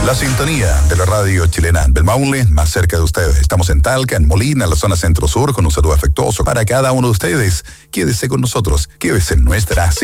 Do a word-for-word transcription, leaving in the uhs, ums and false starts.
La sintonía de la radio chilena Belmaule, más cerca de ustedes. Estamos en Talca, en Molina, en la zona centro-sur, con un saludo afectuoso para cada uno de ustedes. Quédese con nosotros, quédese en nuestra